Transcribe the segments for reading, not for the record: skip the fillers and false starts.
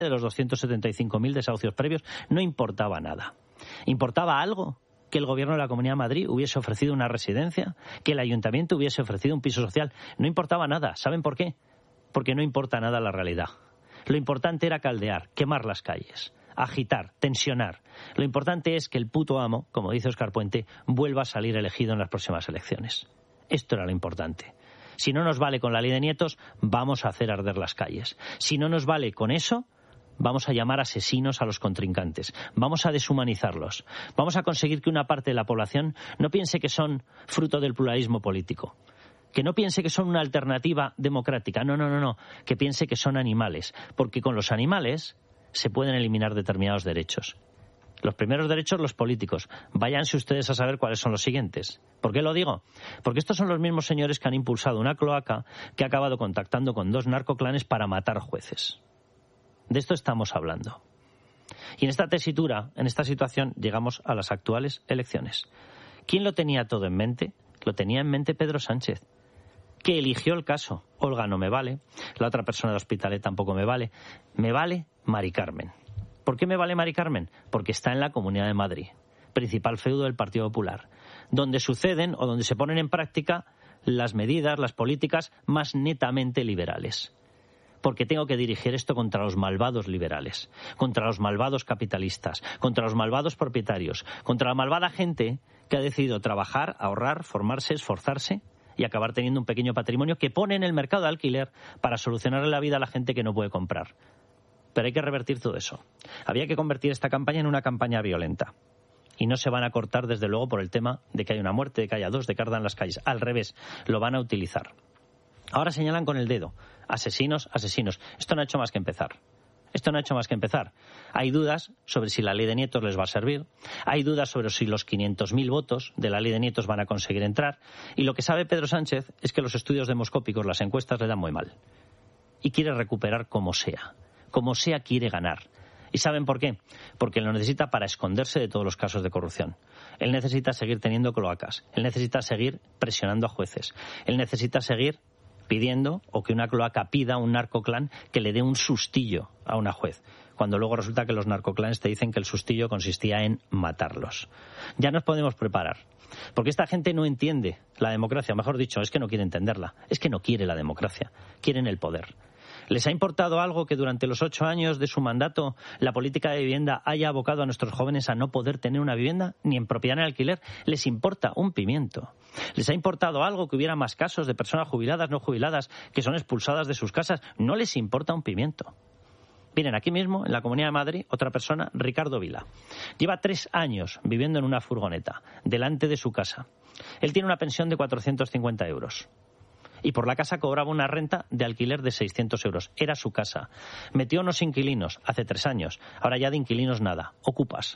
de los 275.000 desahucios previos, no importaba nada. ¿Importaba algo? Que el Gobierno de la Comunidad de Madrid hubiese ofrecido una residencia, que el Ayuntamiento hubiese ofrecido un piso social. No importaba nada. ¿Saben por qué? Porque no importa nada la realidad. Lo importante era caldear, quemar las calles, agitar, tensionar. Lo importante es que el puto amo, como dice Óscar Puente, vuelva a salir elegido en las próximas elecciones. Esto era lo importante. Si no nos vale con la ley de nietos, vamos a hacer arder las calles. Si no nos vale con eso, vamos a llamar asesinos a los contrincantes. Vamos a deshumanizarlos. Vamos a conseguir que una parte de la población no piense que son fruto del pluralismo político. Que no piense que son una alternativa democrática. No. Que piense que son animales. Porque con los animales se pueden eliminar determinados derechos. Los primeros derechos, los políticos. Váyanse ustedes a saber cuáles son los siguientes. ¿Por qué lo digo? Porque estos son los mismos señores que han impulsado una cloaca que ha acabado contactando con 2 narcoclanes para matar jueces. De esto estamos hablando. Y en esta tesitura, en esta situación, llegamos a las actuales elecciones. ¿Quién lo tenía todo en mente? Lo tenía en mente Pedro Sánchez, que eligió el caso. Olga no me vale, la otra persona de Hospitalet tampoco me vale. Me vale Mari Carmen. ¿Por qué me vale Mari Carmen? Porque está en la Comunidad de Madrid, principal feudo del Partido Popular, donde suceden o donde se ponen en práctica las medidas, las políticas más netamente liberales. Porque tengo que dirigir esto contra los malvados liberales, contra los malvados capitalistas, contra los malvados propietarios, contra la malvada gente que ha decidido trabajar, ahorrar, formarse, esforzarse y acabar teniendo un pequeño patrimonio que pone en el mercado de alquiler para solucionarle la vida a la gente que no puede comprar. Pero hay que revertir todo eso. Había que convertir esta campaña en una campaña violenta. Y no se van a cortar, desde luego, por el tema de que hay una muerte, de que haya 2, de que ardan las calles. Al revés, lo van a utilizar. Ahora señalan con el dedo. Asesinos, asesinos. Esto no ha hecho más que empezar. Hay dudas sobre si la ley de nietos les va a servir. Hay dudas sobre si los 500.000 votos de la ley de nietos van a conseguir entrar. Y lo que sabe Pedro Sánchez es que los estudios demoscópicos, las encuestas, le dan muy mal. Y quiere recuperar como sea. Como sea, quiere ganar. ¿Y saben por qué? Porque lo necesita para esconderse de todos los casos de corrupción. Él necesita seguir teniendo cloacas. Él necesita seguir presionando a jueces. Él necesita seguir pidiendo, o que una cloaca pida a un narcoclan que le dé un sustillo a una juez, cuando luego resulta que los narcoclanes te dicen que el sustillo consistía en matarlos. Ya nos podemos preparar, porque esta gente no entiende la democracia, mejor dicho, es que no quiere entenderla, es que no quiere la democracia, quieren el poder. ¿Les ha importado algo que durante los 8 años de su mandato la política de vivienda haya abocado a nuestros jóvenes a no poder tener una vivienda, ni en propiedad ni en alquiler? Les importa un pimiento. ¿Les ha importado algo que hubiera más casos de personas jubiladas, no jubiladas, que son expulsadas de sus casas? No les importa un pimiento. Miren, aquí mismo, en la Comunidad de Madrid, otra persona, Ricardo Vila. Lleva 3 años viviendo en una furgoneta, delante de su casa. Él tiene una pensión de 450 euros. Y por la casa cobraba una renta de alquiler de 600 euros. Era su casa. Metió unos inquilinos hace 3 años. Ahora ya de inquilinos nada. Ocupas.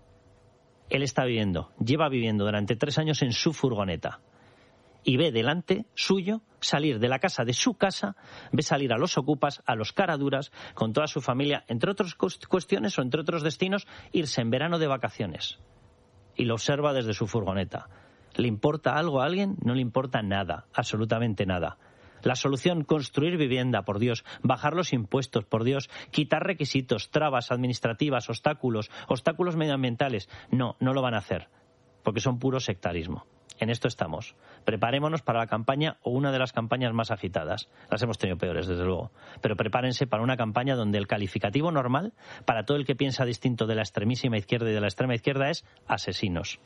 Él lleva viviendo durante 3 años en su furgoneta. Y ve delante suyo salir de la casa, de su casa, ve salir a los ocupas, a los caraduras, con toda su familia, entre otras cuestiones o entre otros destinos, irse en verano de vacaciones. Y lo observa desde su furgoneta. ¿Le importa algo a alguien? No le importa nada, absolutamente nada. La solución, construir vivienda, por Dios, bajar los impuestos, por Dios, quitar requisitos, trabas administrativas, obstáculos medioambientales. No lo van a hacer, porque son puro sectarismo. En esto estamos. Preparémonos para la campaña o una de las campañas más agitadas. Las hemos tenido peores, desde luego. Pero prepárense para una campaña donde el calificativo normal, para todo el que piensa distinto de la extremísima izquierda y de la extrema izquierda, es asesinos.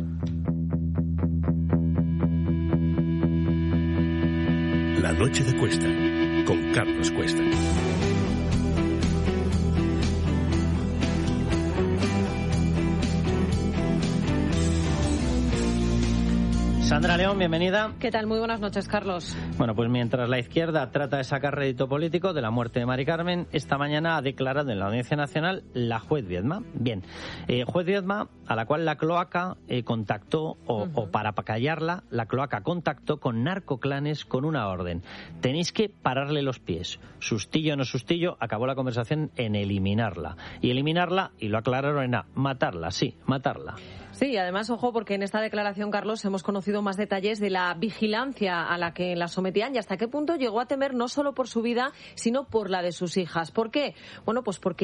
La noche de Cuesta, con Carlos Cuesta. Sandra León, bienvenida. ¿Qué tal? Muy buenas noches, Carlos. Bueno, pues mientras la izquierda trata de sacar rédito político de la muerte de Mari Carmen, esta mañana ha declarado en la Audiencia Nacional la juez Viedma. Bien, juez Viedma, a la cual la cloaca contactó, o para callarla, la cloaca contactó con narcoclanes con una orden. Tenéis que pararle los pies. Sustillo o no sustillo, acabó la conversación en eliminarla. Y eliminarla, y lo aclararon, en matarla, sí, matarla. Sí, además, ojo, porque en esta declaración, Carlos, hemos conocido más detalles de la vigilancia a la que la sometieron sometían y hasta qué punto llegó a temer no solo por su vida, sino por la de sus hijas. ¿Por qué? Bueno, pues porque